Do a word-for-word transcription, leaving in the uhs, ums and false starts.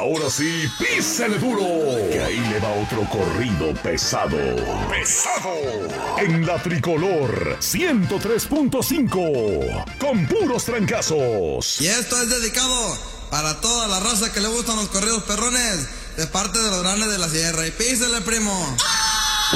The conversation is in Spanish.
Ahora sí, písele duro, que ahí le va otro corrido pesado. ¡Pesado! En la Tricolor ciento tres punto cinco, con puros trancazos. Y esto es dedicado para toda la raza que le gustan los corridos perrones, de parte de los grandes de la sierra. Y písele, primo.